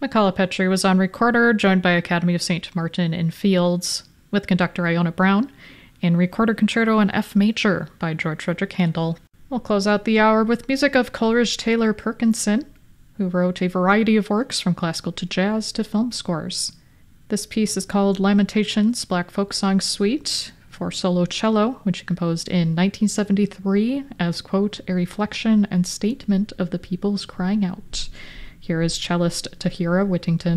Macaulay Petrie was on recorder, joined by Academy of St. Martin in Fields, with conductor Iona Brown, and Recorder Concerto in F Major by George Frederick Handel. We'll close out the hour with music of Coleridge Taylor Perkinson, who wrote a variety of works from classical to jazz to film scores. This piece is called Lamentations, Black Folk Song Suite for solo cello, which he composed in 1973 as, quote, a reflection and statement of the people's crying out. Here is cellist Tahira Whittington.